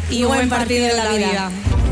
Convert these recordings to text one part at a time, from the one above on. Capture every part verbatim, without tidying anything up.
y buen partido de la vida.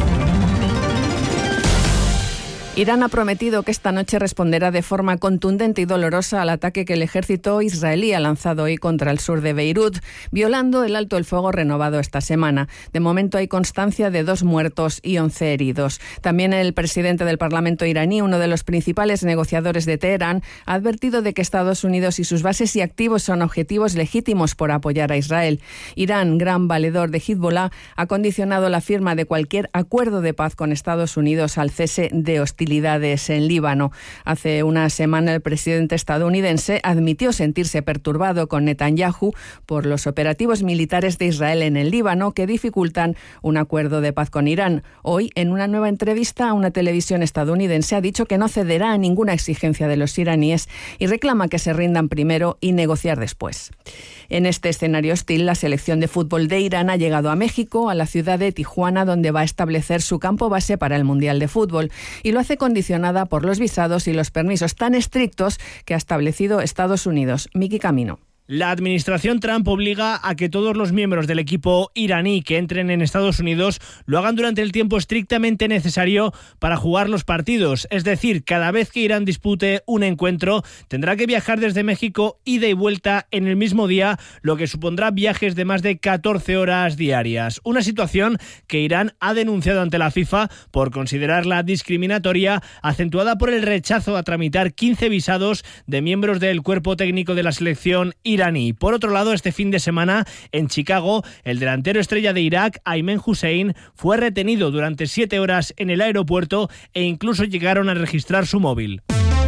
Irán ha prometido que esta noche responderá de forma contundente y dolorosa al ataque que el ejército israelí ha lanzado hoy contra el sur de Beirut, violando el alto el fuego renovado esta semana. De momento hay constancia de dos muertos y once heridos. También el presidente del Parlamento iraní, uno de los principales negociadores de Teherán, ha advertido de que Estados Unidos y sus bases y activos son objetivos legítimos por apoyar a Israel. Irán, gran valedor de Hezbollah, ha condicionado la firma de cualquier acuerdo de paz con Estados Unidos al cese de hostilidades en Líbano. Hace una semana el presidente estadounidense admitió sentirse perturbado con Netanyahu por los operativos militares de Israel en el Líbano que dificultan un acuerdo de paz con Irán. Hoy, en una nueva entrevista a una televisión estadounidense, ha dicho que no cederá a ninguna exigencia de los iraníes y reclama que se rindan primero y negociar después. En este escenario hostil, la selección de fútbol de Irán ha llegado a México, a la ciudad de Tijuana, donde va a establecer su campo base para el Mundial de Fútbol, y lo hace condicionada por los visados y los permisos tan estrictos que ha establecido Estados Unidos. Miki Camino. La administración Trump obliga a que todos los miembros del equipo iraní que entren en Estados Unidos lo hagan durante el tiempo estrictamente necesario para jugar los partidos. Es decir, cada vez que Irán dispute un encuentro, tendrá que viajar desde México ida y vuelta en el mismo día, lo que supondrá viajes de más de catorce horas diarias. Una situación que Irán ha denunciado ante la FIFA por considerarla discriminatoria, acentuada por el rechazo a tramitar quince visados de miembros del cuerpo técnico de la selección iraní. iraní. Por otro lado, este fin de semana, en Chicago, el delantero estrella de Irak, Aymen Hussein, fue retenido durante siete horas en el aeropuerto e incluso llegaron a registrar su móvil.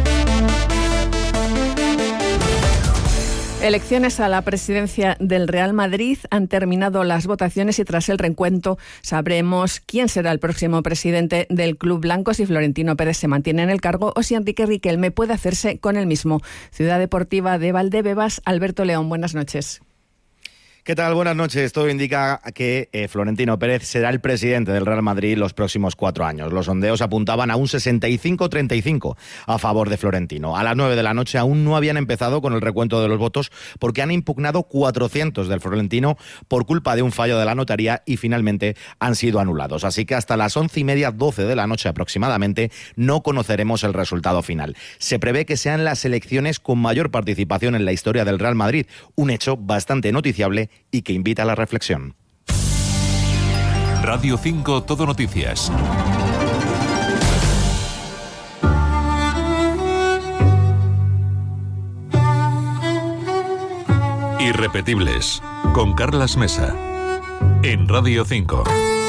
Elecciones a la presidencia del Real Madrid. Han terminado las votaciones y tras el recuento sabremos quién será el próximo presidente del club blanco, si Florentino Pérez se mantiene en el cargo o si Enrique Riquelme puede hacerse con el mismo. Ciudad Deportiva de Valdebebas, Alberto León, buenas noches. ¿Qué tal? Buenas noches. Todo indica que eh, Florentino Pérez será el presidente del Real Madrid los próximos cuatro años. Los sondeos apuntaban a un sesenta y cinco treinta y cinco a favor de Florentino. A las nueve de la noche aún no habían empezado con el recuento de los votos porque han impugnado cuatrocientos del Florentino por culpa de un fallo de la notaría y finalmente han sido anulados. Así que hasta las once y media, doce de la noche aproximadamente, no conoceremos el resultado final. Se prevé que sean las elecciones con mayor participación en la historia del Real Madrid, un hecho bastante noticiable y que invita a la reflexión. Radio cinco Todo Noticias. Irrepetibles, con Carlas Mesa, en Radio cinco.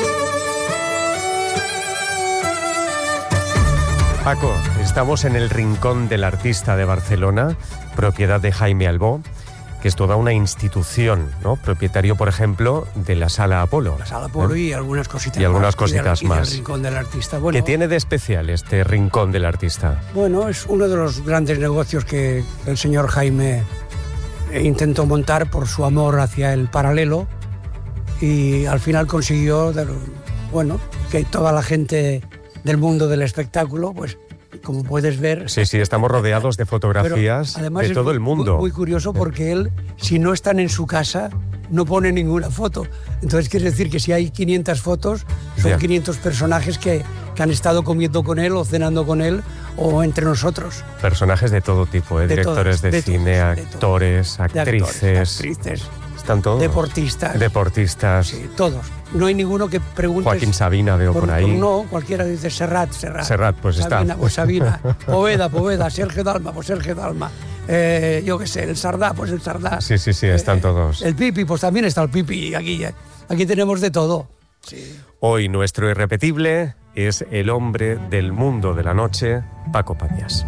Paco, estamos en el Rincón del Artista de Barcelona, propiedad de Jaime Albó, que es toda una institución, ¿no? Propietario, por ejemplo, de la Sala Apolo. La Sala Apolo, ¿no? y algunas cositas y algunas más. cositas y del, más. Y del Rincón del Artista. Bueno, ¿qué tiene de especial este Rincón del Artista? Bueno, es uno de los grandes negocios que el señor Jaime intentó montar por su amor hacia el paralelo y al final consiguió, bueno, que toda la gente del mundo del espectáculo, pues, como puedes ver... Sí, sí, estamos rodeados de fotografías de todo el mundo. Muy, muy curioso porque él, si no están en su casa, no pone ninguna foto. Entonces quiere decir que si hay quinientas fotos, son yeah. quinientos personajes que, que han estado comiendo con él o cenando con él o entre nosotros. Personajes de todo tipo, ¿eh? de directores todos, de, de cine, todos, actores, de actrices. actores, actrices. Están todos. Deportistas. Deportistas. Sí, todos. No hay ninguno que pregunte. Joaquín Sabina veo por, por ahí. Por, no, cualquiera dice Serrat, Serrat. Serrat, pues Sabina, está. Pues Sabina. Poveda, Poveda. Sergio Dalma, pues Sergio Dalma. Eh, yo qué sé, el Sardá, pues el Sardá. Sí, sí, sí, están eh, todos. El Pipi, pues también está el Pipi. Aquí, aquí tenemos de todo. Sí. Hoy nuestro irrepetible es el hombre del mundo de la noche, Paco Pañas.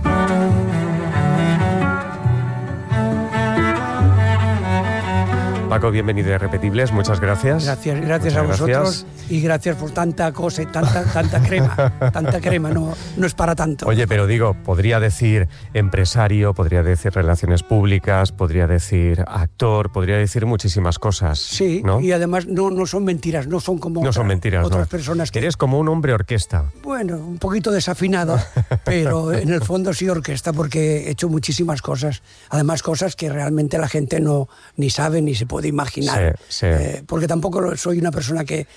Paco, bienvenido a Irrepetibles, muchas gracias. Gracias, gracias a vosotros gracias. Y gracias por tanta cosa y tanta, tanta crema, tanta crema, no, no es para tanto. Oye, pero digo, podría decir empresario, podría decir relaciones públicas, podría decir actor, podría decir muchísimas cosas. Sí, ¿no? Y además no, no son mentiras, no son como no otra, son mentiras, otras no. personas que... Eres como un hombre orquesta. Bueno, un poquito desafinado, pero en el fondo sí orquesta porque he hecho muchísimas cosas, además cosas que realmente la gente no ni sabe ni se puede imaginar, sí, sí. Eh, porque tampoco soy una persona que,